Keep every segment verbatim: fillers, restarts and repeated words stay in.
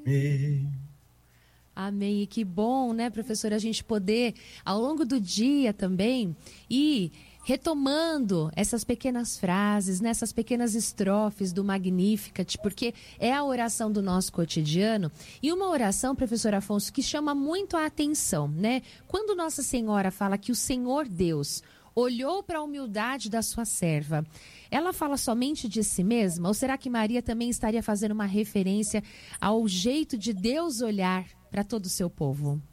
Amém. Amém. E que bom, né, professora, a gente poder, ao longo do dia também, ir retomando essas pequenas frases, nessas né, pequenas estrofes do Magnificat, porque é a oração do nosso cotidiano. E uma oração, professor Afonso, que chama muito a atenção, né? Quando Nossa Senhora fala que o Senhor Deus olhou para a humildade da sua serva, ela fala somente de si mesma? Ou será que Maria também estaria fazendo uma referência ao jeito de Deus olhar para todo o seu povo?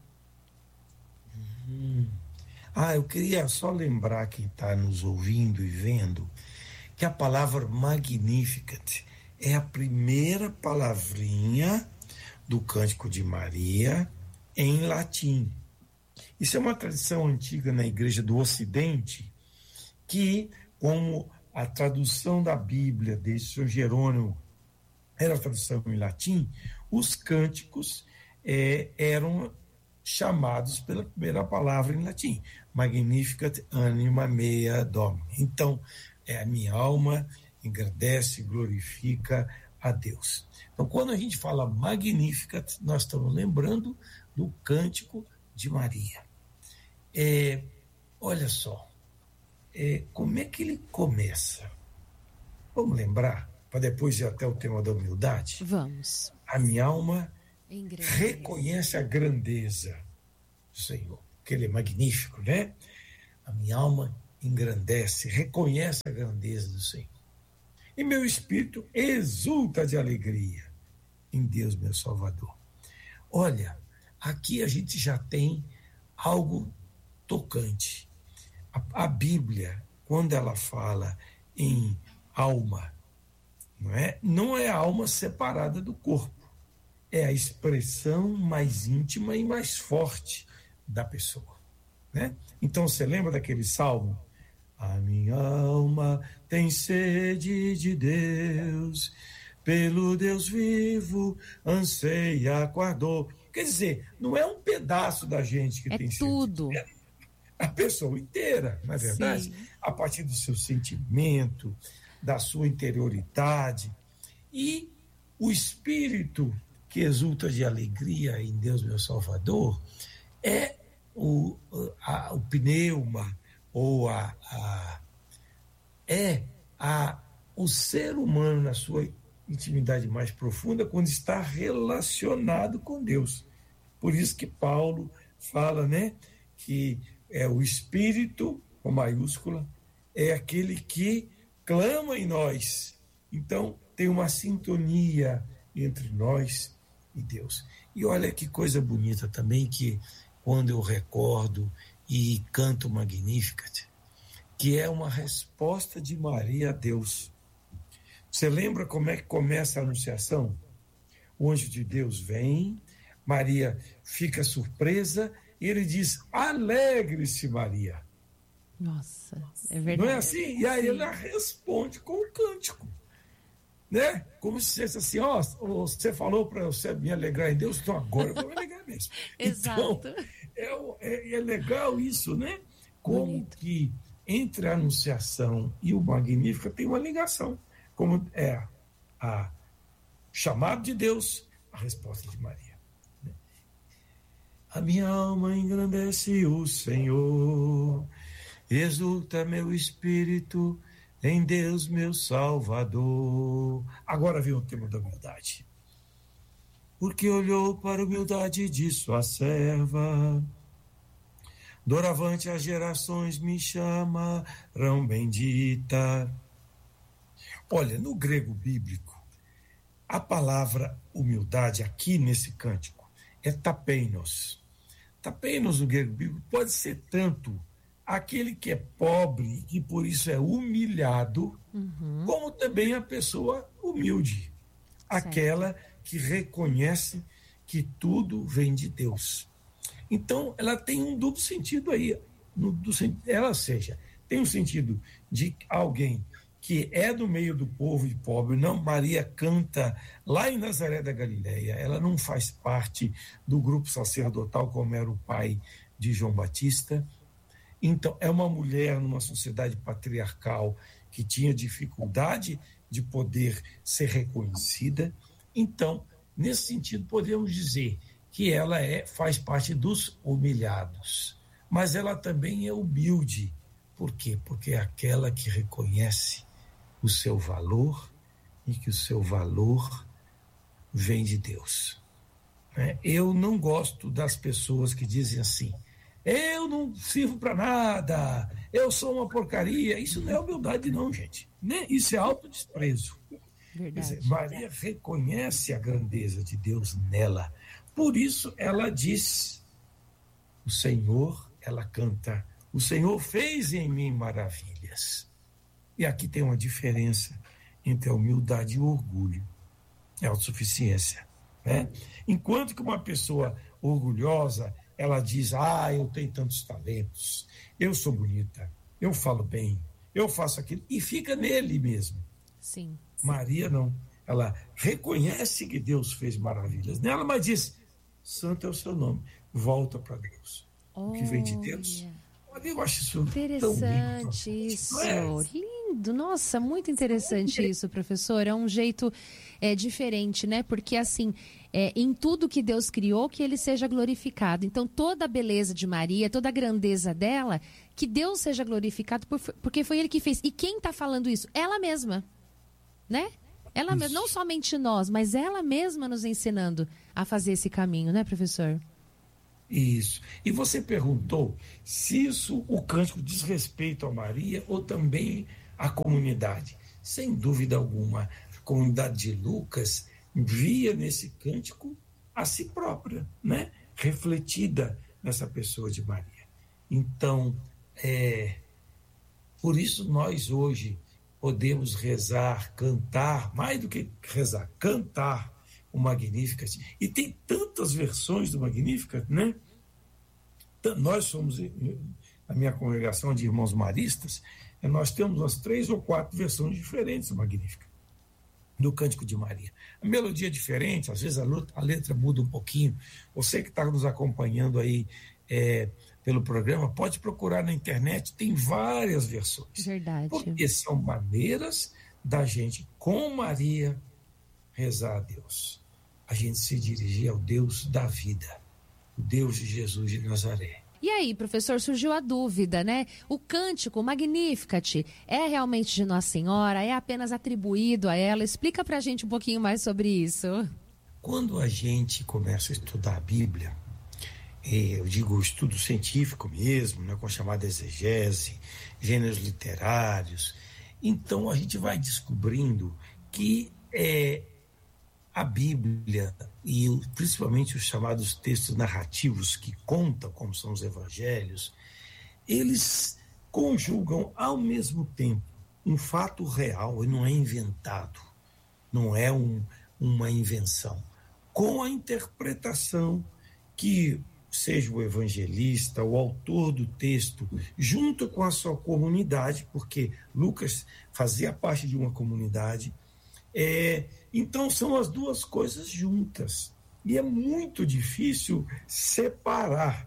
Hum. Ah, eu queria só lembrar quem está nos ouvindo e vendo que a palavra Magnificat é a primeira palavrinha do Cântico de Maria em latim. Isso é uma tradição antiga na Igreja do Ocidente, que, como a tradução da Bíblia de São Jerônimo era a tradução em latim, os cânticos é, eram chamados pela primeira palavra em latim, Magnificat anima mea Domini. Então, é, a minha alma engrandece e glorifica a Deus. Então, quando a gente fala Magnificat, nós estamos lembrando do Cântico de Maria. É, olha só, é, como é que ele começa? Vamos lembrar, para depois ir até o tema da humildade? Vamos. A minha alma reconhece a grandeza do Senhor, que ele é magnífico, né? A minha alma engrandece, reconhece a grandeza do Senhor. E meu espírito exulta de alegria em Deus, meu Salvador. Olha, aqui a gente já tem algo tocante. A, a Bíblia, quando ela fala em alma, não é, não é a alma separada do corpo. É a expressão mais íntima e mais forte da pessoa, né? Então você lembra daquele salmo? A minha alma tem sede de Deus, pelo Deus vivo anseia, aguardou. Quer dizer, não é um pedaço da gente que é tem sede. Tudo. É a pessoa inteira, não é verdade? Sim. A partir do seu sentimento, da sua interioridade. E o espírito que exulta de alegria em Deus, meu Salvador, é o, a, o pneuma, ou a, a, é a, o ser humano na sua intimidade mais profunda, quando está relacionado com Deus. Por isso que Paulo fala, né, que é o Espírito, com maiúscula, é aquele que clama em nós. Então, tem uma sintonia entre nós e Deus. E olha que coisa bonita também, que quando eu recordo e canto Magnificat, que é uma resposta de Maria a Deus. Você lembra como é que começa a anunciação? O anjo de Deus vem, Maria fica surpresa, e ele diz, alegre-se, Maria. Nossa, é verdade. Não é assim? E aí Sim. ela responde com o cântico, né? Como se fosse assim, ó, oh, você falou para eu me alegrar em Deus, então agora eu vou me alegrar mesmo. Exato. Então, é, é, é legal isso, né? Como Bonito. Que entre a anunciação e o Magnífico tem uma ligação, como é a chamado de Deus, a resposta de Maria. Né? A minha alma engrandece o Senhor, exulta meu espírito em Deus, meu Salvador. Agora vem o tema da humildade. Porque olhou para a humildade de sua serva, doravante as gerações me chamarão bendita. Olha, no grego bíblico, a palavra humildade aqui nesse cântico é tapeinos. Tapeinos no grego bíblico pode ser tanto aquele que é pobre e por isso é humilhado, uhum. como também a pessoa humilde, certo. Aquela que reconhece que tudo vem de Deus. Então, ela tem um duplo sentido aí. No, do, ela seja, tem um sentido de alguém que é do meio do povo e pobre. Não, Maria canta lá em Nazaré da Galileia, ela não faz parte do grupo sacerdotal como era o pai de João Batista. Então, é uma mulher numa sociedade patriarcal que tinha dificuldade de poder ser reconhecida. Então, nesse sentido, podemos dizer que ela é, faz parte dos humilhados, mas ela também é humilde. Por quê? Porque é aquela que reconhece o seu valor e que o seu valor vem de Deus. Eu não gosto das pessoas que dizem assim: eu não sirvo para nada, eu sou uma porcaria. Isso não é humildade não, gente. Isso é autodesprezo. Quer dizer, Maria reconhece a grandeza de Deus nela. Por isso ela diz, o Senhor, ela canta, o Senhor fez em mim maravilhas. E aqui tem uma diferença entre a humildade e o orgulho. É a autossuficiência. Né? Enquanto que uma pessoa orgulhosa, ela diz: ah, eu tenho tantos talentos, eu sou bonita, eu falo bem, eu faço aquilo, e fica nele mesmo. Sim. Maria não, ela reconhece que Deus fez maravilhas nela, mas diz: santo é o seu nome, volta para Deus. Oh, o que vem de Deus, eu acho isso interessante, tão lindo, isso, é? Lindo, nossa, muito interessante isso, professor. É um jeito é, diferente, né? Porque assim, é, em tudo que Deus criou, que ele seja glorificado. Então, toda a beleza de Maria, toda a grandeza dela, que Deus seja glorificado, por, porque foi ele que fez. E quem está falando isso? Ela mesma, né? Ela mesma, não somente nós, mas ela mesma nos ensinando a fazer esse caminho, né, professor? Isso. E você perguntou se isso, o cântico, diz respeito a Maria ou também à comunidade. Sem dúvida alguma, a comunidade de Lucas via nesse cântico a si própria, né? Refletida nessa pessoa de Maria. Então, é, por isso nós hoje podemos rezar, cantar, mais do que rezar, cantar o Magnificat. E tem tantas versões do Magnificat, né? Nós somos, na minha congregação de irmãos maristas, nós temos umas três ou quatro versões diferentes do Magnificat, do Cântico de Maria. A melodia é diferente, às vezes a letra, a letra muda um pouquinho. Você que está nos acompanhando aí é, pelo programa, pode procurar na internet, tem várias versões. Verdade. Porque são maneiras da gente, com Maria, rezar a Deus. A gente se dirigir ao Deus da vida, o Deus de Jesus de Nazaré. E aí, professor, surgiu a dúvida, né? O cântico, o Magnificat, é realmente de Nossa Senhora? É apenas atribuído a ela? Explica pra gente um pouquinho mais sobre isso. Quando a gente começa a estudar a Bíblia, eu digo estudo científico mesmo, né, com a chamada exegese, gêneros literários, então a gente vai descobrindo que é, a Bíblia, e principalmente os chamados textos narrativos que contam, como são os evangelhos, eles conjugam ao mesmo tempo um fato real, e não é inventado, não é um, uma invenção, com a interpretação que seja o evangelista, o autor do texto, junto com a sua comunidade, porque Lucas fazia parte de uma comunidade, é, então são as duas coisas juntas. E é muito difícil separar.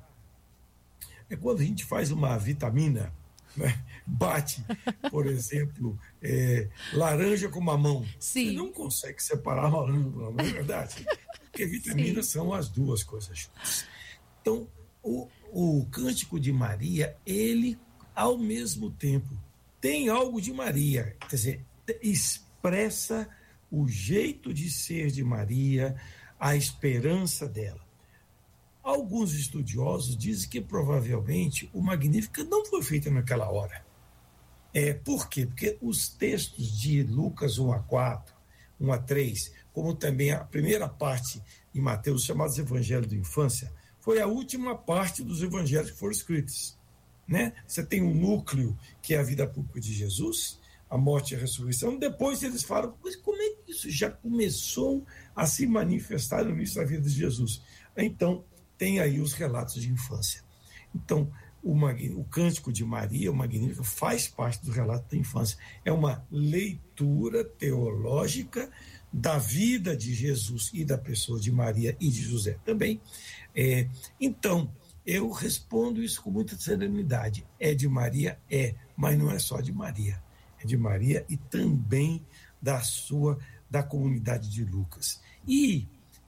É quando a gente faz uma vitamina, né? Bate, por exemplo, é, laranja com mamão. Sim. Você não consegue separar laranja com mamão, não é verdade? Porque vitaminas Sim. são as duas coisas juntas. Então, o, o Cântico de Maria, ele, ao mesmo tempo, tem algo de Maria, quer dizer, expressa o jeito de ser de Maria, a esperança dela. Alguns estudiosos dizem que provavelmente o Magníficat não foi feito naquela hora. É, por quê? Porque os textos de Lucas um a quatro, um a três, como também a primeira parte de Mateus, chamados Evangelhos da Infância, foi a última parte dos evangelhos que foram escritos. Né? Você tem um núcleo, que é a vida pública de Jesus, a morte e a ressurreição, depois eles falam, mas como é que isso já começou a se manifestar no início da vida de Jesus? Então, tem aí os relatos de infância. Então, o, o Cântico de Maria, o Magnífico, faz parte do relato da infância. É uma leitura teológica da vida de Jesus e da pessoa de Maria e de José também. É, então, eu respondo isso com muita serenidade. É de Maria? É, mas não é só de Maria. É de Maria e também da sua, da comunidade de Lucas. E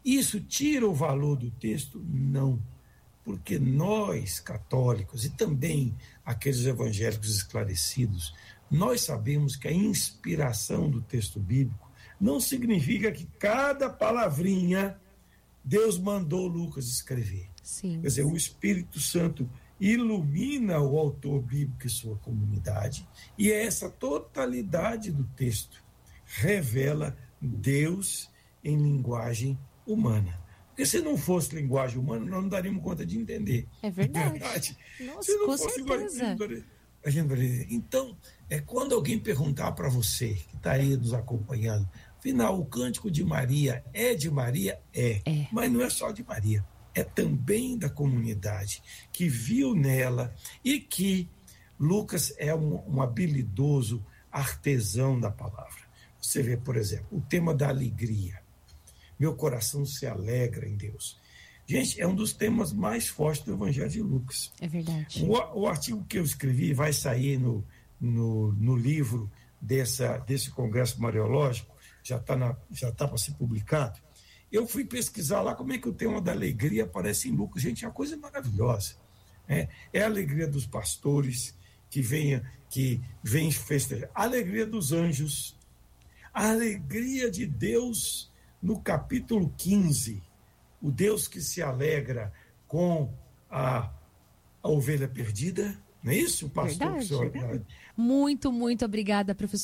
Isso tira o valor do texto? Não. Porque nós, católicos, e também aqueles evangélicos esclarecidos, nós sabemos que a inspiração do texto bíblico não significa que cada palavrinha Deus mandou Lucas escrever. Sim. Quer dizer, o Espírito Santo ilumina o autor bíblico e sua comunidade, e essa totalidade do texto revela Deus em linguagem humana. Porque se não fosse linguagem humana, nós não daríamos conta de entender. É verdade. É verdade. Nossa, se não com fosse certeza. Linguagem, a gente vai dizer. Então, é quando alguém perguntar para você, que está aí nos acompanhando, afinal, o Cântico de Maria é de Maria? É. é. Mas não é só de Maria. É também da comunidade que viu nela e que Lucas é um, um habilidoso artesão da palavra. Você vê, por exemplo, o tema da alegria. Meu coração se alegra em Deus. Gente, é um dos temas mais fortes do Evangelho de Lucas. É verdade. O, o artigo que eu escrevi vai sair no, no, no livro dessa, desse congresso mariológico, já está já tá para ser publicado. Eu fui pesquisar lá como é que o tema da alegria aparece em Lucas. Gente, é uma coisa maravilhosa. É, é a alegria dos pastores que vem, que vem festejar. A alegria dos anjos. A alegria de Deus no capítulo quinze. O Deus que se alegra com a, a ovelha perdida. Não é isso, pastor? Verdade. Muito, muito obrigada, professor.